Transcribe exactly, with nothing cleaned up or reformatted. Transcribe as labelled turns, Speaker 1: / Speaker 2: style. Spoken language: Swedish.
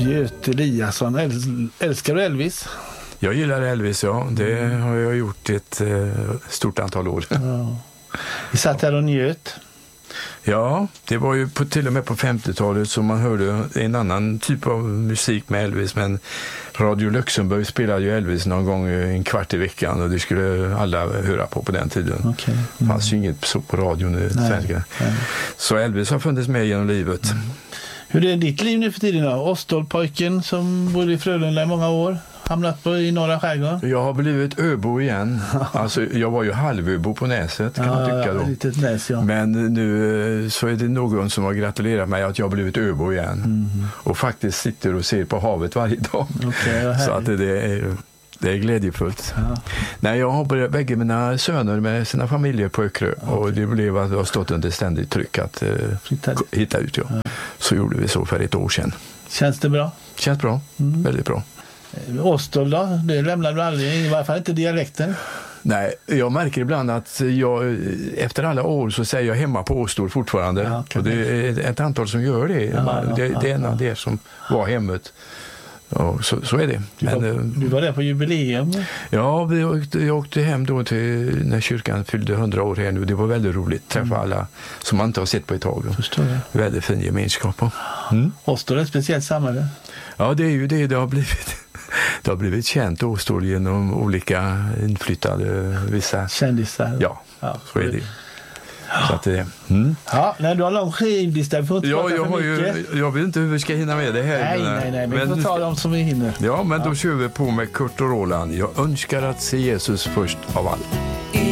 Speaker 1: Göte Eliasson, äl- älskar du Elvis?
Speaker 2: Jag gillar Elvis, ja. Det har jag gjort ett eh, stort antal år.
Speaker 1: Ja. Vi satt här och njöt.
Speaker 2: Ja, det var ju på, till och med på femtiotalet som man hörde en annan typ av musik med Elvis. Men Radio Luxemburg spelade ju Elvis någon gång en kvart i veckan och det skulle alla höra på på den tiden.
Speaker 1: Okay. Mm.
Speaker 2: Det fanns ju inget så på radion nu. Nej, nej. Så Elvis har funnits med genom livet. Mm.
Speaker 1: Hur är ditt liv nu för tiden då? Åstolpojken som bodde i Frölunda i många år. Hamnat på i norra skärgården.
Speaker 2: Jag har blivit öbo igen. Alltså, jag var ju halvöbo på Näset kan
Speaker 1: ja,
Speaker 2: man tycka då.
Speaker 1: Litet näs, ja.
Speaker 2: Men nu så är det någon som har gratulerat mig att jag har blivit öbo igen. Mm. Och faktiskt sitter och ser på havet varje dag.
Speaker 1: Okay,
Speaker 2: så att det, det är... Det är glädjefullt. Ja. Nej, jag har börjat bägge mina söner med sina familjer på Ökrö. Okay. Och det blev att jag har stått under ständigt tryck att eh, hitta ut. Ja. Ja. Så gjorde vi så för ett år sedan.
Speaker 1: Känns det bra?
Speaker 2: Känns bra. Mm. Väldigt bra.
Speaker 1: Åstol då? Det lämnar du aldrig, i varje fall inte dialekten.
Speaker 2: Nej, jag märker ibland att jag efter alla år så säger jag hemma på Åstol fortfarande. Ja, okay. Och det är ett antal som gör det. Ja, ja, det, det är en av det som var hemmet. Ja, så, så är det.
Speaker 1: Du var, Men, du var där på jubileum?
Speaker 2: Ja, vi åkte, jag åkte hem då till när kyrkan fyllde hundra år här nu. Det var väldigt roligt. Träffa mm. alla som man inte har sett på ett tag.
Speaker 1: Förstår jag.
Speaker 2: Väldigt fin gemenskap. Mm.
Speaker 1: Åstol är ett speciellt samhälle?
Speaker 2: Ja, det är ju det det har blivit. Det har blivit känt Åstol genom olika inflyttade vissa...
Speaker 1: Kändisar?
Speaker 2: Ja, ja så är det. Så att det, mm.
Speaker 1: Ja, när du har lång skivlista, vi får inte
Speaker 2: ja,
Speaker 1: prata
Speaker 2: jag,
Speaker 1: för
Speaker 2: har
Speaker 1: mycket.
Speaker 2: ju, jag vet inte hur vi ska hinna med det här.
Speaker 1: Nej, nej, nej, men vi får ta dem som vi hinner.
Speaker 2: Ja, men ja. Då kör vi på med Kurt och Roland. Jag önskar att se Jesus först av allt.